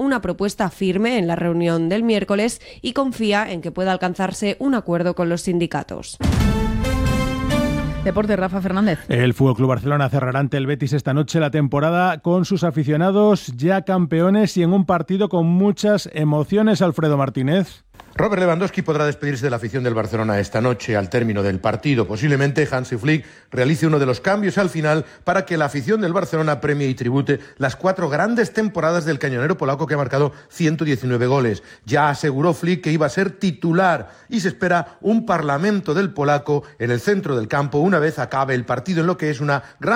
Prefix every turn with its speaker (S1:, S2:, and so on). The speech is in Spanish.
S1: una propuesta firme en la reunión del miércoles y confía en que pueda alcanzarse un acuerdo con los sindicatos.
S2: Deporte, Rafa Fernández.
S3: El FC Barcelona cerrará ante el Betis esta noche la temporada con sus aficionados ya campeones y en un partido con muchas emociones. Alfredo Martínez.
S4: Robert Lewandowski podrá despedirse de la afición del Barcelona esta noche al término del partido. Posiblemente Hansi Flick realice uno de los cambios al final para que la afición del Barcelona premie y tribute las 4 grandes temporadas del cañonero polaco que ha marcado 119 goles. Ya aseguró Flick que iba a ser titular y se espera un parlamento del polaco en el centro del campo una vez acabe el partido en lo que es una gran